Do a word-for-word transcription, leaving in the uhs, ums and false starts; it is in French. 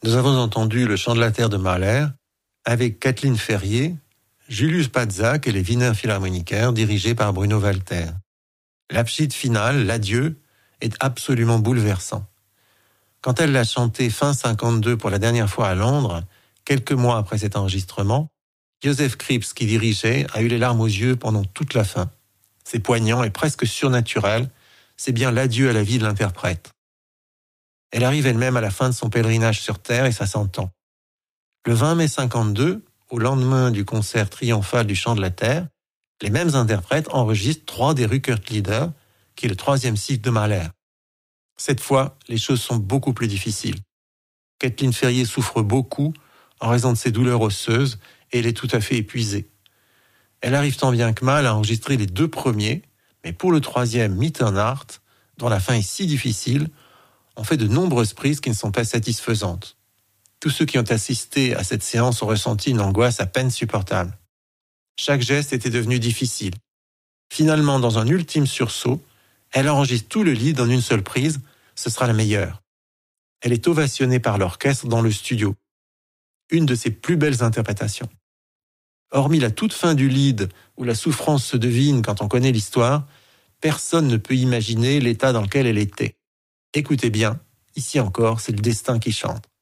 Nous avons entendu le chant de la terre de Mahler avec Kathleen Ferrier, Julius Patzak et les Wiener Philharmoniker dirigés par Bruno Walter. L'abschied final, l'adieu, est absolument bouleversant. Quand elle l'a chanté fin cinquante-deux pour la dernière fois à Londres, quelques mois après cet enregistrement, Joseph Krips, qui dirigeait, a eu les larmes aux yeux pendant toute la fin. C'est poignant et presque surnaturel, c'est bien l'adieu à la vie de l'interprète. Elle arrive elle-même à la fin de son pèlerinage sur Terre et ça s'entend. Le vingt mai cinquante-deux, au lendemain du concert triomphal du Chant de la Terre, les mêmes interprètes enregistrent trois des Rückert-Lieder, qui est le troisième cycle de Mahler. Cette fois, les choses sont beaucoup plus difficiles. Kathleen Ferrier souffre beaucoup en raison de ses douleurs osseuses et elle est tout à fait épuisée. Elle arrive tant bien que mal à enregistrer les deux premiers, mais pour le troisième, Mitternacht, dont la fin est si difficile, on fait de nombreuses prises qui ne sont pas satisfaisantes. Tous ceux qui ont assisté à cette séance ont ressenti une angoisse à peine supportable. Chaque geste était devenu difficile. Finalement, dans un ultime sursaut, elle enregistre tout le lead en une seule prise, ce sera la meilleure. Elle est ovationnée par l'orchestre dans le studio. Une de ses plus belles interprétations. Hormis la toute fin du lead, où la souffrance se devine quand on connaît l'histoire, personne ne peut imaginer l'état dans lequel elle était. Écoutez bien, ici encore, c'est le destin qui chante.